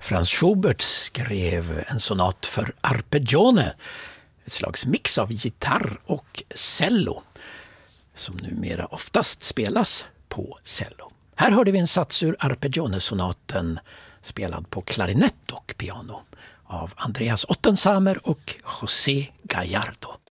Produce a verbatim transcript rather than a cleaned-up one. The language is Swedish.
Franz Schubert skrev en sonat för arpeggione, ett slags mix av gitarr och cello, som numera oftast spelas på cello. Här hörde vi en sats ur arpeggione-sonaten spelad på klarinett och piano av Andreas Ottensamer och José Gallardo.